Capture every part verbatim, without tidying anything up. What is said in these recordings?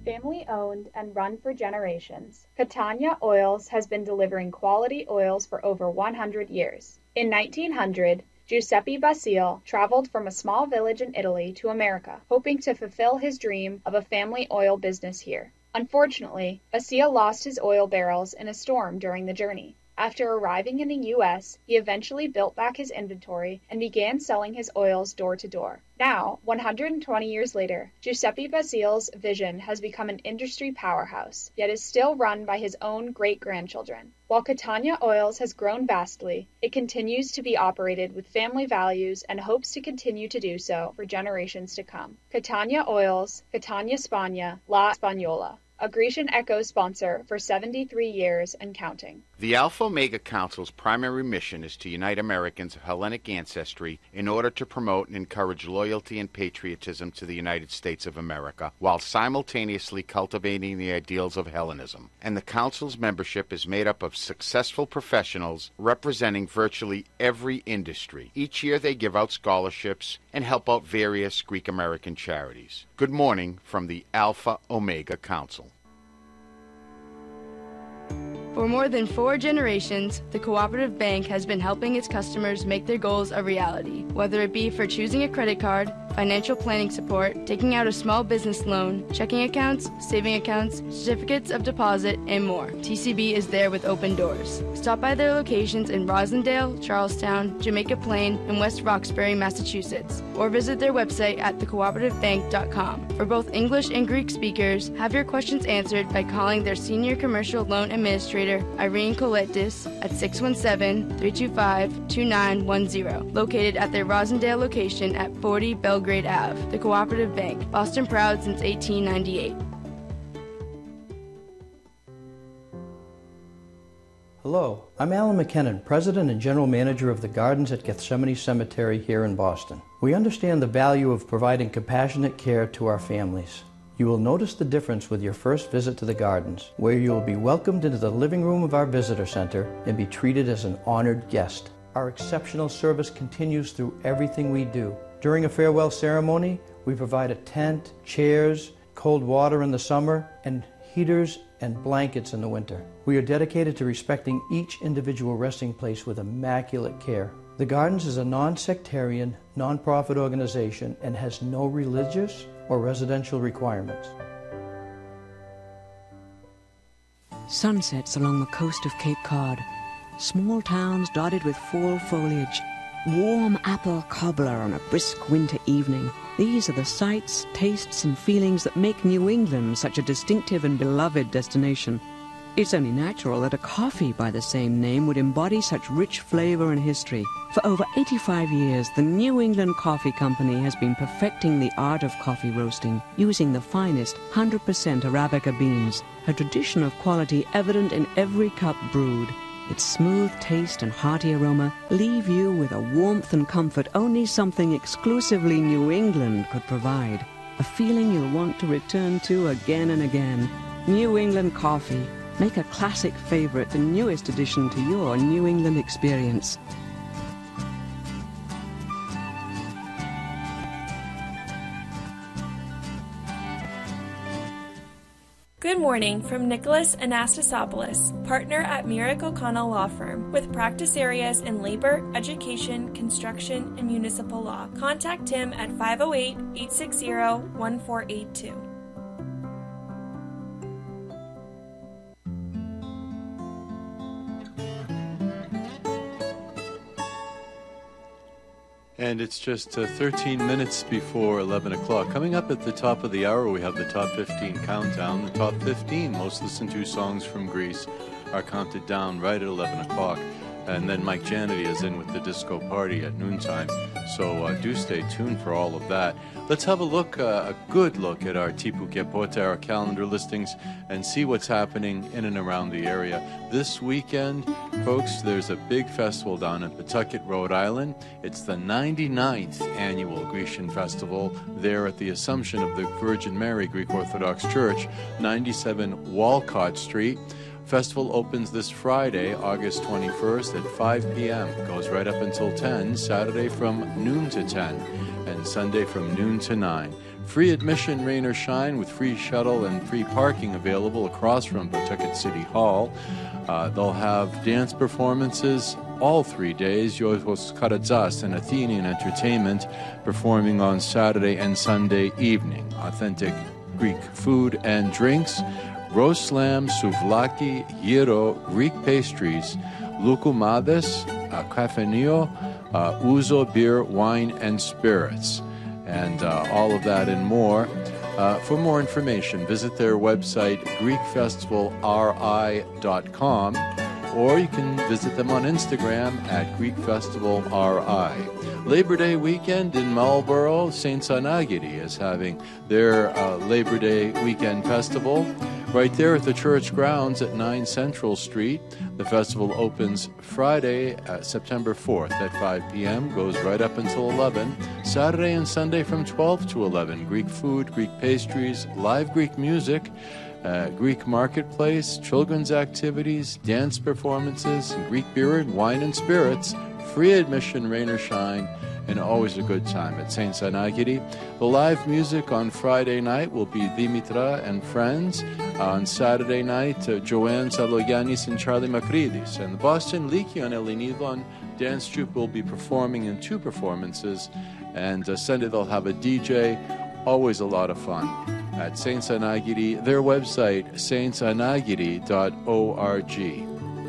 Family owned and run for generations, Catania Oils has been delivering quality oils for over one hundred years. In nineteen hundred, Giuseppe Basile traveled from a small village in Italy to America, hoping to fulfill his dream of a family oil business here. Unfortunately, Basile lost his oil barrels in a storm during the journey. After arriving in the U S, he eventually built back his inventory and began selling his oils door to door. Now, one hundred twenty years later, Giuseppe Basile's vision has become an industry powerhouse, yet is still run by his own great-grandchildren. While Catania Oils has grown vastly, it continues to be operated with family values and hopes to continue to do so for generations to come. Catania Oils, Catania Spagna, La Spagnola. A Grecian Echo sponsor for seventy-three years and counting. The Alpha Omega Council's primary mission is to unite Americans of Hellenic ancestry in order to promote and encourage loyalty and patriotism to the United States of America, while simultaneously cultivating the ideals of Hellenism. And the Council's membership is made up of successful professionals representing virtually every industry. Each year they give out scholarships and help out various Greek American charities. Good morning from the Alpha Omega Council. For more than four generations, the Cooperative Bank has been helping its customers make their goals a reality, whether it be for choosing a credit card, financial planning support, taking out a small business loan, checking accounts, saving accounts, certificates of deposit, and more. T C B is there with open doors. Stop by their locations in Rosendale, Charlestown, Jamaica Plain, and West Roxbury, Massachusetts, or visit their website at the cooperative bank dot com. For both English and Greek speakers, have your questions answered by calling their Senior Commercial Loan Administrator, Irene Colettis, at six one seven, three two five, two nine one zero, located at their Rosendale location at forty Belgrade Avenue. The Cooperative Bank, Boston proud since eighteen ninety-eight. Hello, I'm Alan McKinnon, President and General Manager of the Gardens at Gethsemane Cemetery here in Boston. We understand the value of providing compassionate care to our families. You will notice the difference with your first visit to the Gardens, where you will be welcomed into the living room of our visitor center and be treated as an honored guest. Our exceptional service continues through everything we do. During a farewell ceremony, we provide a tent, chairs, cold water in the summer, and heaters and blankets in the winter. We are dedicated to respecting each individual resting place with immaculate care. The Gardens is a non-sectarian, non-profit organization and has no religious or residential requirements. Sunsets along the coast of Cape Cod, small towns dotted with fall foliage, warm apple cobbler on a brisk winter evening. These are the sights, tastes and feelings that make New England such a distinctive and beloved destination. It's only natural that a coffee by the same name would embody such rich flavor and history. For over eighty-five years, the New England Coffee Company has been perfecting the art of coffee roasting, using the finest one hundred percent Arabica beans, a tradition of quality evident in every cup brewed. Its smooth taste and hearty aroma leave you with a warmth and comfort only something exclusively New England could provide. A feeling you'll want to return to again and again. New England Coffee. Make a classic favorite the newest addition to your New England experience. Good morning from Nicholas Anastasopoulos, partner at Merrick O'Connell Law Firm, with practice areas in labor, education, construction, and municipal law. Contact him at five oh eight, eight six zero, one four eight two. And it's just uh, thirteen minutes before eleven o'clock. Coming up at the top of the hour, we have the Top fifteen Countdown. The Top fifteen most listened to songs from Greece are counted down right at eleven o'clock. And then Mike Janity is in with the Disco Party at noontime. So uh, do stay tuned for all of that. Let's have a look, uh, a good look at our Tipu Kepote, our calendar listings, and see what's happening in and around the area. This weekend, folks, there's a big festival down in Pawtucket, Rhode Island. It's the ninety-ninth annual Grecian Festival there at the Assumption of the Virgin Mary Greek Orthodox Church, ninety-seven Walcott Street. Festival opens this Friday, August twenty-first at five p.m. Goes right up until ten, Saturday from noon to ten, and Sunday from noon to nine. Free admission, rain or shine, with free shuttle and free parking available across from Pawtucket City Hall. Uh, they'll have dance performances all three days. Yorgos Karatzas and Athenian Entertainment performing on Saturday and Sunday evening. Authentic Greek food and drinks, roast lamb, souvlaki, gyro, Greek pastries, loukoumades, uh, kafenio, uh, ouzo, beer, wine, and spirits. And uh, all of that and more. Uh, for more information, visit their website, greek festival r i dot com, or you can visit them on Instagram at greek festival r i. Labor Day weekend in Marlborough, Saint Sanagiri is having their uh, Labor Day weekend festival right there at the church grounds at nine Central Street. The festival opens Friday, uh, September fourth at five p.m., goes right up until eleven. Saturday and Sunday from twelve to eleven. Greek food, Greek pastries, live Greek music, uh, Greek marketplace, children's activities, dance performances, Greek beer and wine and spirits, free admission, rain or shine, and always a good time at Saint Sanagiri. The live music on Friday night will be Dimitra and Friends. On Saturday night, uh, Joanne Salogiannis and Charlie Makridis. And the Boston Lykion Elinidon Dance Troupe will be performing in two performances. And uh, Sunday they'll have a D J. Always a lot of fun at Saint Sanagiri. Their website, saint sanagiri dot org.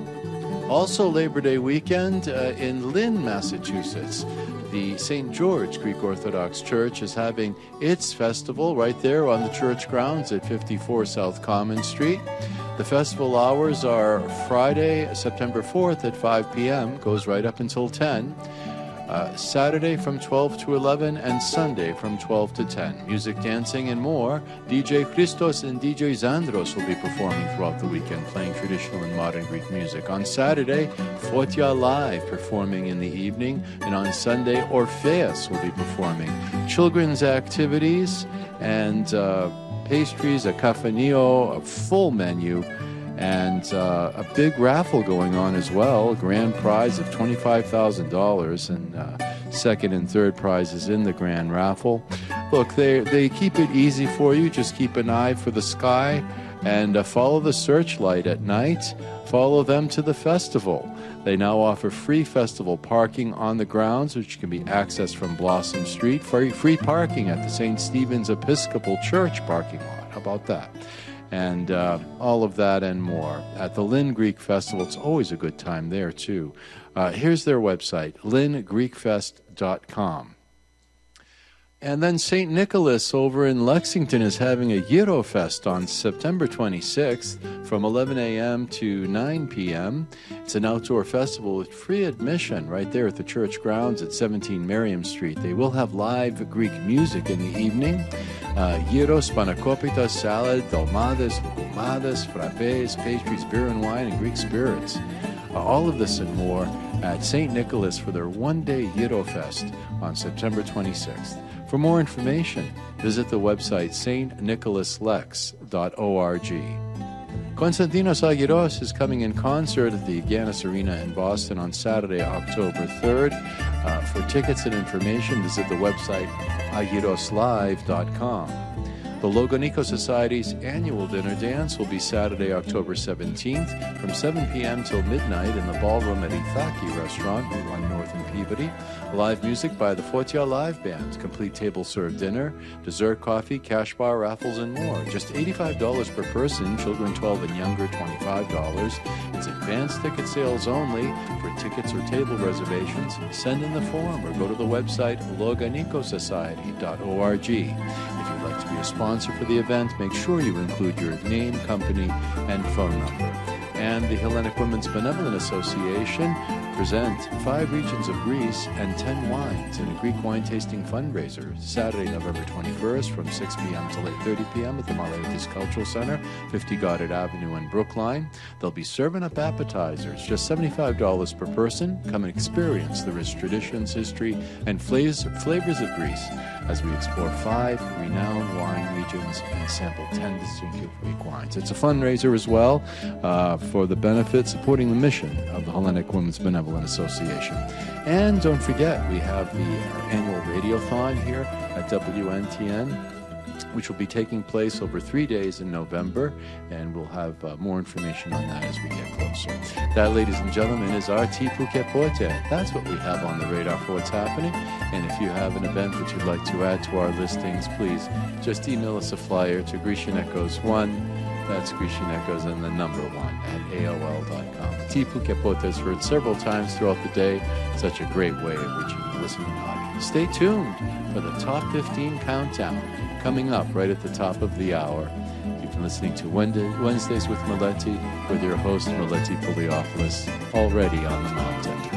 Also Labor Day weekend uh, in Lynn, Massachusetts. The Saint George Greek Orthodox Church is having its festival right there on the church grounds at fifty-four South Common Street. The festival hours are Friday, September fourth at five p.m., goes right up until ten. Uh, Saturday from twelve to eleven, and Sunday from twelve to ten. Music, dancing, and more. D J Christos and D J Zandros will be performing throughout the weekend, playing traditional and modern Greek music. On Saturday, Fotia Live performing in the evening, and on Sunday, Orpheus will be performing. Children's activities and uh, pastries, a kafenio, a full menu, and uh, a big raffle going on as well. A grand prize of twenty-five thousand dollars, and uh, second and third prizes in the grand raffle. Look, they they keep it easy for you. Just keep an eye for the sky and uh, follow the searchlight at night. Follow them to the festival. They now offer free festival parking on the grounds, which can be accessed from Blossom Street. Free, free parking at the Saint Stephen's Episcopal Church parking lot. How about that? And uh, all of that and more at the Lynn Greek Festival. It's always a good time there, too. Uh, here's their website, lynn greek fest dot com. And then Saint Nicholas over in Lexington is having a Eurofest on September twenty-sixth from eleven a.m. to nine p.m. It's an outdoor festival with free admission right there at the church grounds at seventeen Merriam Street. They will have live Greek music in the evening. Uh, gyros, panakopitas, salad, dolmades, loukoumades, frappes, pastries, beer and wine, and Greek spirits. Uh, all of this and more at Saint Nicholas for their one-day Eurofest on September twenty-sixth. For more information, visit the website saint nicholas lex dot org. Konstantinos Agiros is coming in concert at the Agganis Arena in Boston on Saturday, October third. Uh, for tickets and information, visit the website agiros live dot com. The Logoniko Society's annual dinner dance will be Saturday, October seventeenth from seven p.m. till midnight in the ballroom at Ithaki Restaurant, Route one North in Peabody. Live music by the Fotia Live Band, complete table-served dinner, dessert, coffee, cash bar, raffles, and more. Just eighty-five dollars per person, children twelve and younger, twenty-five dollars. It's advanced ticket sales only. For tickets or table reservations, send in the form or go to the website logoniko society dot org. If you'd like to be a sponsor for the event, make sure you include your name, company, and phone number. And the Hellenic Women's Benevolent Association present five regions of Greece and ten wines in a Greek wine tasting fundraiser Saturday, November twenty-first from six p.m. till eight thirty p.m. at the Malaitis Cultural Center, fifty Goddard Avenue in Brookline. They'll be serving up appetizers, just seventy-five dollars per person. Come and experience the rich traditions, history, and flavors, flavors of Greece as we explore five renowned wine regions and sample ten distinctive Greek wines. It's a fundraiser as well uh, for the benefit, supporting the mission of the Hellenic Women's Benevolent Association. And don't forget, we have the annual Radiothon here at W N T N. which will be taking place over three days in November, and we'll have uh, more information on that as we get closer. That, ladies and gentlemen, is our Tipu Kepote. That's what we have on the radar for what's happening, and if you have an event that you'd like to add to our listings, please just email us a flyer to Grecian Echoes one, that's Grecian Echoes and the number one, at A O L dot com. Tipu Kepote is heard several times throughout the day, such a great way of reaching the listening audience. Stay tuned for the Top fifteen Countdown, coming up right at the top of the hour. You've been listening to Wednesdays with Meleti with your host, Meleti Poliopoulos, already on the mountain.